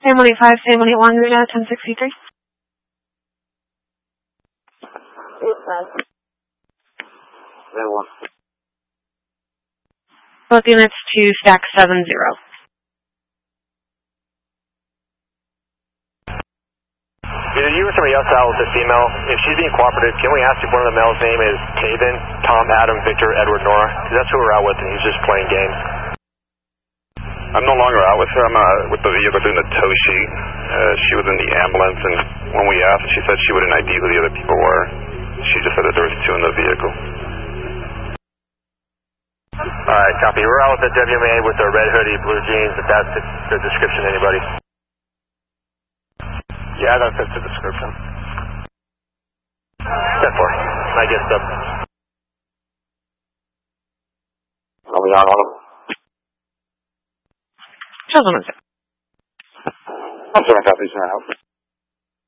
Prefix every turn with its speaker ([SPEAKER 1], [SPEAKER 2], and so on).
[SPEAKER 1] Sam 185, Sam 181, Rita 1063. Both units to stack 70.
[SPEAKER 2] You or somebody else out with the female. If she's being cooperative, can we ask if one of the males' name is Taven, Tom, Adam, Victor, Edward, Nora? Because that's who we're out with, and he's just playing games.
[SPEAKER 3] I'm no longer out with her. I'm with the vehicle doing the tow sheet. She was in the ambulance, and when we asked, she said she wouldn't ID who the other people were. She just said that there was 2 in the vehicle.
[SPEAKER 2] All right, copy. We're out with the WMA with the red hoodie, blue jeans. If that's the description, anybody?
[SPEAKER 3] Yeah, that fits the description.
[SPEAKER 2] 10-4. I guess so.
[SPEAKER 3] Are we on him?
[SPEAKER 1] Children.
[SPEAKER 3] I'm sorry, copy.